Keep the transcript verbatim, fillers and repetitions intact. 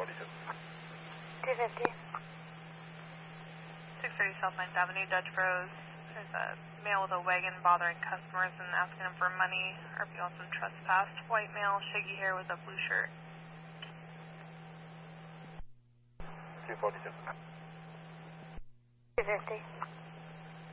forty-two. two fifty. six thirty South ninth Avenue, Dutch Bros. There's a male with a wagon bothering customers and asking them for money. R P Wilson trespassed. White male, shaggy hair with a blue shirt. two forty-two. two fifty.